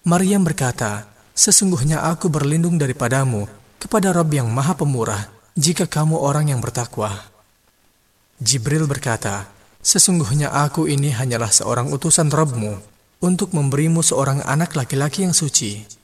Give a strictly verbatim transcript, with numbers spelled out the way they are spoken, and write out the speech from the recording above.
Maryam berkata, "Sesungguhnya aku berlindung daripadamu kepada Rabb yang Maha Pemurah, jika kamu orang yang bertakwa." Jibril berkata, "Sesungguhnya aku ini hanyalah seorang utusan Rabb-Mu untuk memberimu seorang anak laki-laki yang suci."